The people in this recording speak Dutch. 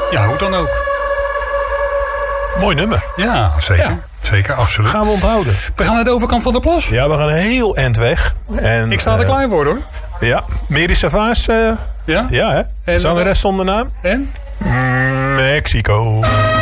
Ja, hoe dan ook. Mooi nummer. Ja, zeker. Ja. Zeker, absoluut. Gaan we onthouden. We gaan naar de overkant van de plas. Ja, we gaan heel eind weg. En, Ik sta er klaar voor, hoor. Ja, Mary Savaas. Ja? Ja, hè? En, Zangeres zonder naam. En? Mexico.